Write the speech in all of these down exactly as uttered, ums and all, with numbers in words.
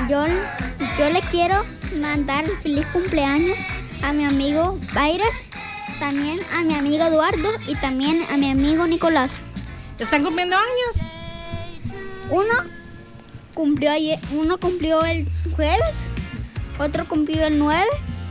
yo, yo le quiero mandar feliz cumpleaños a mi amigo Bayres, también a mi amigo Eduardo y también a mi amigo Nicolás. ¿Están cumpliendo años? Uno cumplió ayer, uno cumplió el jueves, otro cumplió el nueve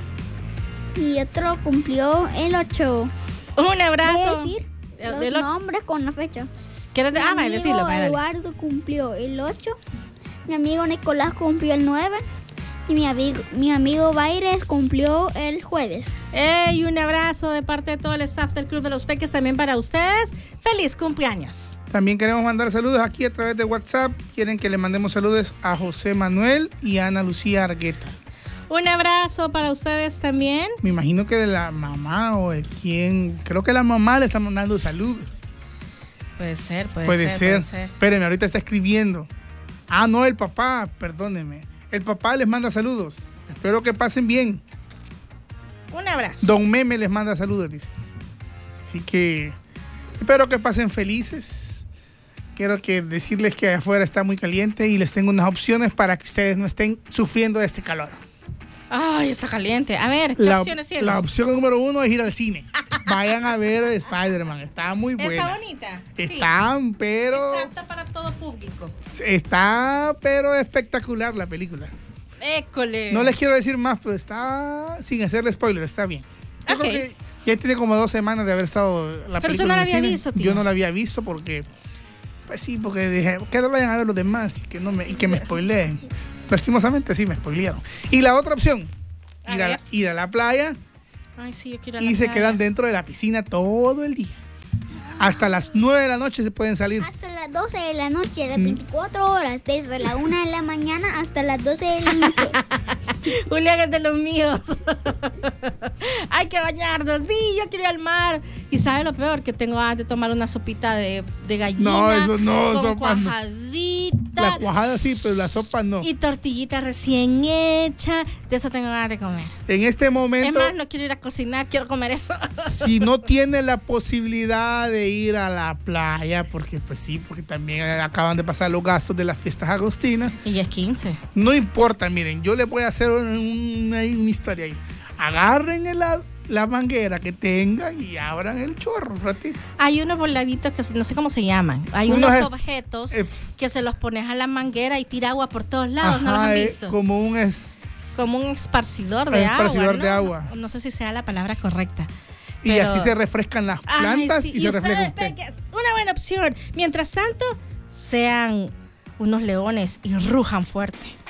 y otro cumplió el ocho. Un abrazo. Voy a decir los de lo... nombres con la fecha. ¿Quieres de... Mi ah, amigo decirlo, dale. Eduardo cumplió el ocho, mi amigo Nicolás cumplió el nueve y mi amigo, mi amigo Bayres cumplió el jueves. Hey, un abrazo de parte de todo el staff del Club de los Peques también para ustedes. ¡Feliz cumpleaños! También queremos mandar saludos aquí a través de WhatsApp. Quieren que le mandemos saludos a José Manuel y a Ana Lucía Argueta. Un abrazo para ustedes también. Me imagino que de la mamá o de quién. Creo que la mamá le está mandando saludos. Puede ser, puede, puede ser, ser. puede ser. Espérenme, ahorita está escribiendo. Ah, no, el papá, perdónenme. El papá les manda saludos. Espero que pasen bien. Un abrazo. Don Meme les manda saludos, dice. Así que espero que pasen felices. Quiero que decirles que afuera está muy caliente y les tengo unas opciones para que ustedes no estén sufriendo de este calor. Ay, está caliente. A ver, ¿qué la, opciones tienen? La opción número uno es ir al cine. Vayan a ver Spider-Man. Está muy buena. ¿Está bonita? Está, sí. pero... Está apta para todo público. Está, pero espectacular la película. École. No les quiero decir más, pero está, sin hacerle spoiler, está bien. Yo okay. creo que ya tiene como dos semanas de haber estado la pero película. Pero tú no la había cine. visto, tío. Yo no la había visto porque... Pues sí, porque dije, que no vayan a ver los demás y que, no me, y que me spoileen. Lastimosamente sí me spoilearon. Y la otra opción, a ir, a la, ir a la playa. Ay, sí, yo quiero ir a la y playa. se quedan dentro de la piscina todo el día. Hasta las nueve de la noche se pueden salir. Hasta las doce de la noche, las veinticuatro horas, desde la una de la mañana hasta las doce de la noche. Julián es de los míos. Hay que bañarnos. Sí, yo quiero ir al mar. Y ¿sabe lo peor? Que tengo ganas de tomar una sopita de, de gallina. No, eso no, con sopa cuajadita. No. La cuajada sí, pero la sopa no. Y tortillita recién hecha. De eso tengo ganas de comer. En este momento... Es más, no quiero ir a cocinar, quiero comer eso. Si no tiene la posibilidad de ir a la playa, porque pues sí, porque también acaban de pasar los gastos de las fiestas agostinas. Y ya es quince. No importa, miren, yo les voy a hacer una, una, una historia ahí. Agarren el, la manguera que tengan y abran el chorro un ratito. Hay unos voladitos que no sé cómo se llaman. Hay unos, unos objetos eh, que se los pones a la manguera y tira agua por todos lados. Ajá, ¿no los han visto? Como un es, como un esparcidor de esparcidor agua. de ¿no? agua. No, no sé si sea la palabra correcta. Y pero... así se refrescan las plantas. Ay, sí. y, y se refresca usted. Peques, una buena opción. Mientras tanto, sean unos leones y rujan fuerte.